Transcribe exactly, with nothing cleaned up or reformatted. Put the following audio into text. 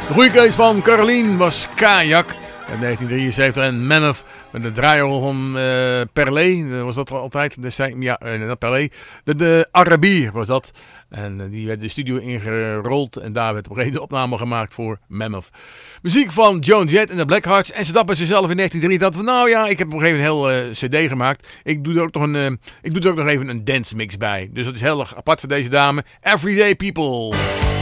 De goede keus van Caroline was Kajak uit negentien drieënzeventig en Mammoth met de draairol van uh, Perlé. Was dat altijd? De, ja, uh, Perlé. De, de Arabier was dat. En uh, die werd de studio ingerold en daar werd op een gegeven moment opname gemaakt voor Mammoth. Muziek van Joan Jett en de Blackhearts. En ze dachten bij zichzelf in negentien drieëntachtig van nou ja, ik heb op een gegeven moment een heel uh, cd gemaakt. Ik doe er ook nog een, uh, ik doe er ook nog even een dance mix bij. Dus dat is heel erg apart voor deze dame. Everyday People.